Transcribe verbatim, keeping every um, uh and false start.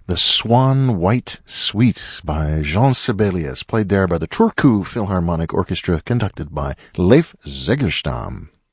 The Swan White Suite by Jean Sibelius, played there by the Turku Philharmonic Orchestra, conducted by Leif Zegerstam.